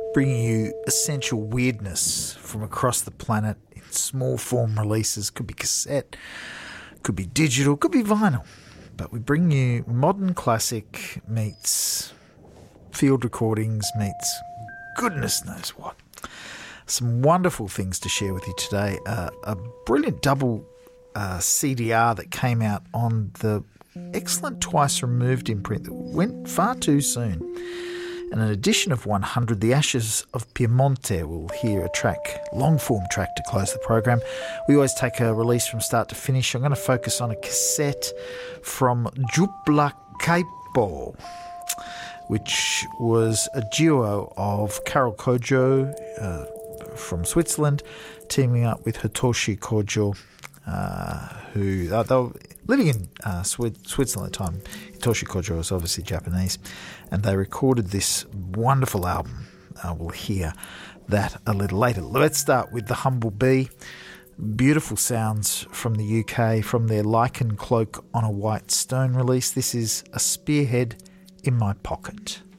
bringing you essential weirdness from across the planet in small form releases. Could be cassette, could be digital, could be vinyl. But we bring you modern classic meets field recordings meets goodness knows what. Some wonderful things to share with you today. A brilliant double CDR that came out on the excellent Twice Removed imprint that went far too soon. And an edition of 100, The Ashes of Piemonte. We'll hear a track, long-form track to close the program. We always take a release from start to finish. I'm going to focus on a cassette from Dupla Capo, which was a duo of Karol Kodjo from Switzerland teaming up with Hitoshi Kodjo, who they were living in Switzerland at the time. Hitoshi Kodjo was obviously Japanese, and they recorded this wonderful album. We'll hear that a little later. Let's start with The Humble Bee. Beautiful sounds from the UK, from their Lichen Cloak on a White Stone release. This is A Spearhead in My Pocket.